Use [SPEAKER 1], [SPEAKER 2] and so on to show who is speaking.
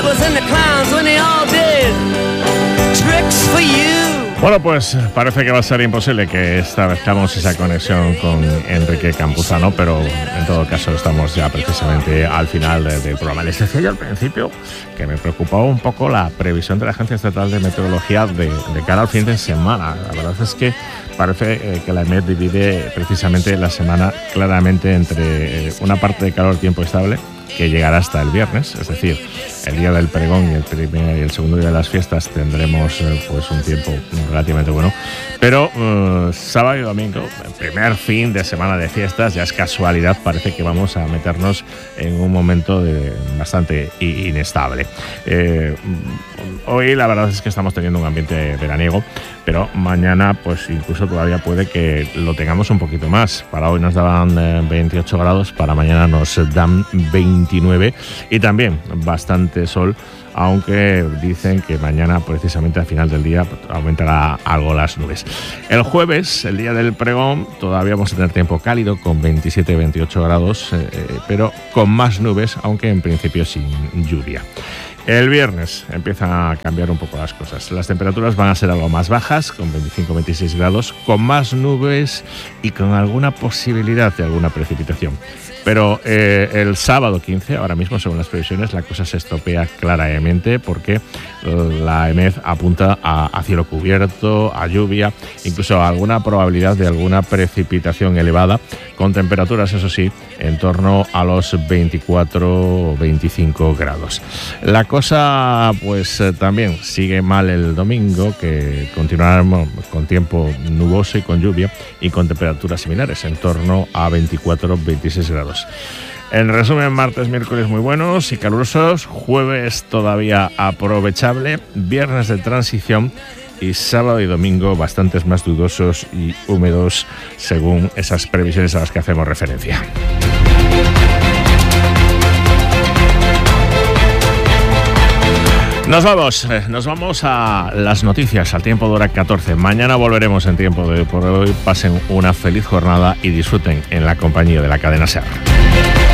[SPEAKER 1] zebras and the clowns when they all did tricks for you.
[SPEAKER 2] Bueno, pues parece que va a ser imposible que establezcamos esa conexión con Enrique Campuzano, pero en todo caso estamos ya precisamente al final del programa. Les decía yo al principio que me preocupaba un poco la previsión de la Agencia Estatal de Meteorología de cara al fin de semana. La verdad es que parece que la EMET divide precisamente la semana claramente entre una parte de calor, tiempo estable, que llegará hasta el viernes, es decir, el día del pregón y el primer y el segundo día de las fiestas tendremos pues un tiempo relativamente bueno, pero sábado y domingo, el primer fin de semana de fiestas, ya es casualidad, parece que vamos a meternos en un momento bastante inestable. Hoy la verdad es que estamos teniendo un ambiente veraniego, pero mañana pues incluso todavía puede que lo tengamos un poquito más. Para hoy nos daban 28 grados, para mañana nos dan 29 y también bastante sol, aunque dicen que mañana precisamente al final del día aumentará algo las nubes. El jueves, el día del pregón, todavía vamos a tener tiempo cálido con 27-28 grados, pero con más nubes, aunque en principio sin lluvia. El viernes empiezan a cambiar un poco las cosas. Las temperaturas van a ser algo más bajas, con 25-26 grados, con más nubes y con alguna posibilidad de alguna precipitación. Pero el sábado 15, ahora mismo según las previsiones, la cosa se estropea claramente porque la EMET apunta a cielo cubierto, a lluvia, incluso a alguna probabilidad de alguna precipitación elevada, con temperaturas, eso sí, en torno a los 24 o 25 grados. La cosa pues también sigue mal el domingo, que continuaremos con tiempo nuboso y con lluvia y con temperaturas similares, en torno a 24 o 26 grados. En resumen, martes, miércoles muy buenos y calurosos, jueves todavía aprovechable, viernes de transición y sábado y domingo bastantes más dudosos y húmedos según esas previsiones a las que hacemos referencia. Nos vamos a las noticias, al tiempo de hora 14. Mañana volveremos en tiempo de por hoy. Pasen una feliz jornada y disfruten en la compañía de la cadena SER.